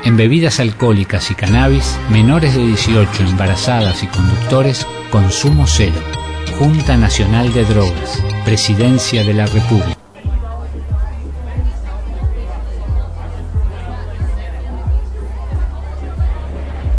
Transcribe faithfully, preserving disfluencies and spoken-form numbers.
En bebidas alcohólicas y cannabis, menores de dieciocho, embarazadas y conductores, consumo cero. Junta Nacional de Drogas, Presidencia de la República.